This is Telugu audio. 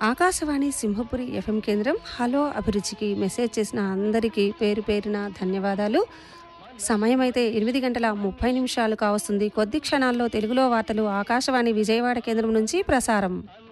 ఆకాశవాణి సింహపురి ఎఫ్ఎం కేంద్రం హలో అభిరుచికి మెసేజ్ చేసిన అందరికీ పేరు పేరున ధన్యవాదాలు. సమయం అయితే 8:30 కావస్తుంది. కొద్ది క్షణాల్లో తెలుగులో వార్తలు ఆకాశవాణి విజయవాడ కేంద్రం నుంచి ప్రసారం.